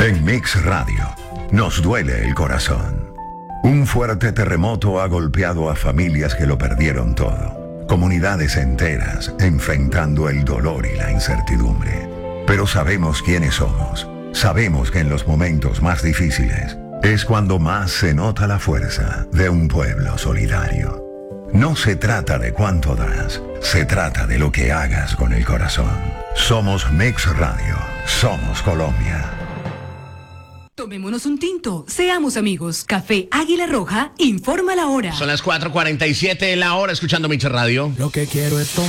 En Mix Radio, nos duele el corazón. Un fuerte terremoto ha golpeado a familias que lo perdieron todo. Comunidades enteras enfrentando el dolor y la incertidumbre. Pero sabemos quiénes somos. Sabemos que en los momentos más difíciles es cuando más se nota la fuerza de un pueblo solidario. No se trata de cuánto das, se trata de lo que hagas con el corazón. Somos Mix Radio, somos Colombia. Tomémonos un tinto, seamos amigos. Café Águila Roja informa la hora. Son las 4:47 de la hora, escuchando Mix Radio. Lo que quiero es tomar.